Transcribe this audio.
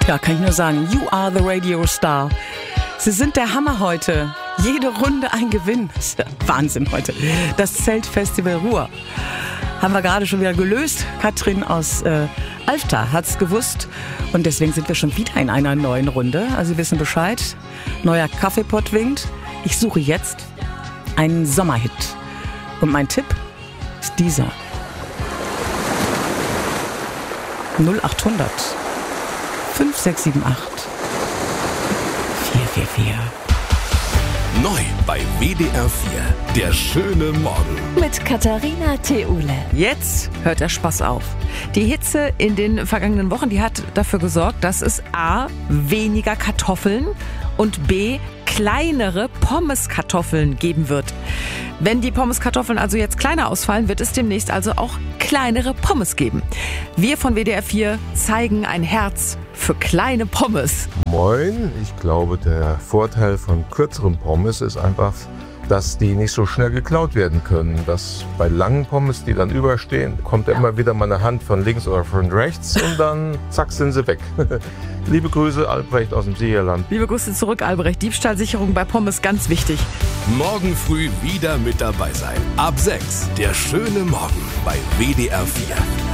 Ja, kann ich nur sagen, you are the Radio Star. Sie sind der Hammer heute. Jede Runde ein Gewinn. Das ist ja Wahnsinn heute. Das Zeltfestival Ruhr haben wir gerade schon wieder gelöst. Katrin aus Alfter hat's gewusst. Und deswegen sind wir schon wieder in einer neuen Runde. Also Sie wissen Bescheid. Neuer Kaffeepott winkt. Ich suche jetzt einen Sommerhit. Und mein Tipp ist dieser. 0800 5678 444. Neu bei WDR 4. Der schöne Morgen. Mit Katharina Theule. Jetzt hört der Spaß auf. Die Hitze in den vergangenen Wochen, die hat dafür gesorgt, dass es A, weniger Kartoffeln und B, kleinere Pommeskartoffeln geben wird. Wenn die Pommeskartoffeln also jetzt kleiner ausfallen, wird es demnächst also auch kleinere Pommes geben. Wir von WDR 4 zeigen ein Herz für kleine Pommes. Moin, ich glaube, der Vorteil von kürzeren Pommes ist einfach, dass die nicht so schnell geklaut werden können. Dass bei langen Pommes, die dann überstehen, kommt immer wieder mal eine Hand von links oder von rechts und dann zack sind sie weg. Liebe Grüße, Albrecht aus dem Siegerland. Liebe Grüße zurück, Albrecht. Diebstahlsicherung bei Pommes, ganz wichtig. Morgen früh wieder mit dabei sein. Ab 6. Der schöne Morgen bei WDR 4.